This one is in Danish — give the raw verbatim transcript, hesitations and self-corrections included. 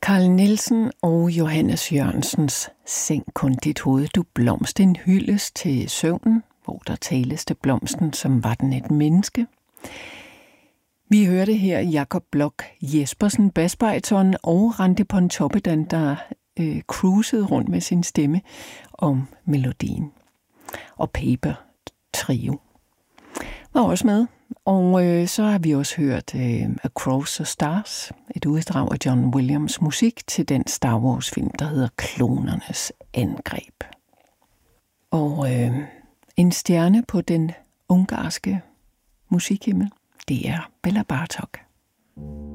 Carl Nielsen og Johannes Jørgensens Sænk kun dit hoved, du blomst, en hyldest til søvnen, hvor der tales til blomsten, som var den et menneske. Vi hørte her Jakob Bloch Jespersen, basbariton, og Randi Pontoppidan, der øh, cruisede rundt med sin stemme om melodien. Og Paper Trio var også med. Og øh, så har vi også hørt øh, Across the Stars, et uddrag af John Williams musik til den Star Wars film, der hedder Klonernes Angreb. Og øh, en stjerne på den ungarske musikhimmel, det er Bela Bartok.